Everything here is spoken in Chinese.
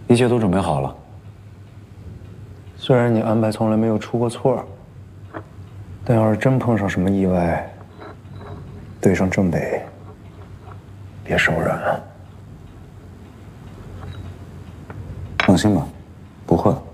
一切都准备好了。 虽然你安排从来没有出过错，但要是真碰上什么意外，对上郑北，别手软啊。 放心吧，不会。